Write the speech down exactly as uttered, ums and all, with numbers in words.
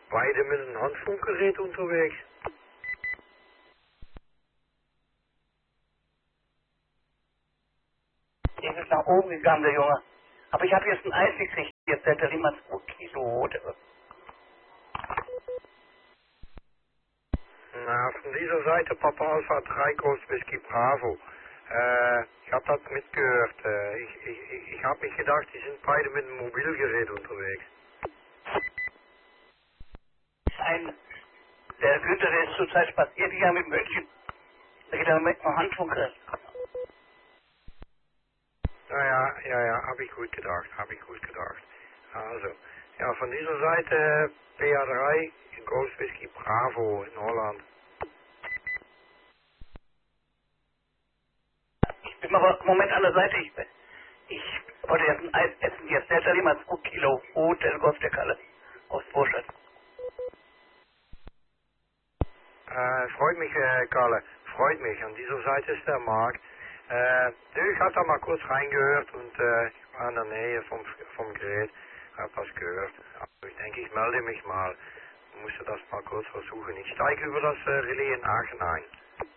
beide mit einem Handfunkgerät unterwegs. Der ist nach oben gegangen, der Junge. Aber ich habe jetzt ein Eis gekriegt. Jetzt hält er immer zwei Kilo. Na, von dieser Seite Papa Alpha drei Ghost Whisky Bravo. Äh, ich habe das mitgehört. Äh, ich ich, ich, ich habe mich gedacht, die sind beide mit einem Mobilgerät unterwegs. Ein, der Günther, der ist zurzeit spaziert gegangen mit dem Mädchen. Da geht er mit einem Handfunk. Ja, ja, ja, ja, habe ich gut gedacht, habe ich gut gedacht. Also, ja, von dieser Seite P A drei Ghost Whisky Bravo in Holland. Ich bin mal im Moment an der Seite. Ich, ich wollte jetzt ein Eis essen. Jetzt hält er immer zwei Kilo. Hotel Golf der Kalle. Aus Vorstadt. Äh, freut mich, äh, Kalle, freut mich. An dieser Seite ist der Markt. Äh, du, ich habe da mal kurz reingehört und äh, ich war in der Nähe vom, vom Gerät, habe das gehört. Aber ich denke, ich melde mich mal. Ich musste das mal kurz versuchen. Ich steige über das äh, Relais in Aachen ein.